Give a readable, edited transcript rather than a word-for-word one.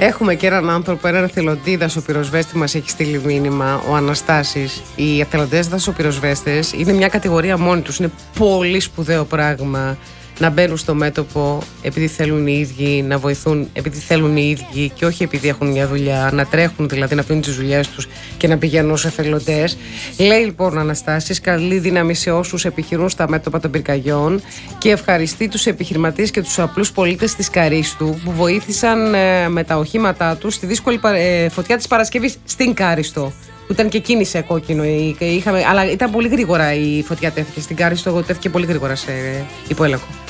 Έχουμε και έναν άνθρωπο, έναν εθελοντή δασοπυροσβέστη μας έχει στείλει μήνυμα, ο Αναστάσης. Οι εθελοντές δασοπυροσβέστες είναι μια κατηγορία μόνοι τους. Είναι πολύ σπουδαίο πράγμα να μπαίνουν στο μέτωπο επειδή θέλουν οι ίδιοι να βοηθούν, επειδή θέλουν οι ίδιοι και όχι επειδή έχουν μια δουλειά, να τρέχουν δηλαδή, να αφήνουν τις δουλειές τους και να πηγαίνουν ως εθελοντές. Λέει λοιπόν ο Αναστάσης, καλή δύναμη σε όσους επιχειρούν στα μέτωπα των πυρκαγιών και ευχαριστεί τους επιχειρηματίες και τους απλούς πολίτες της Καρίστου που βοήθησαν με τα οχήματά τους στη δύσκολη φωτιά της Παρασκευής στην Κάριστο. Που ήταν και εκείνη σε κόκκινο, αλλά ήταν πολύ γρήγορα η φωτιά τέθηκε στην Κάριστο, τέθηκε πολύ γρήγορα σε υποέλεγχο.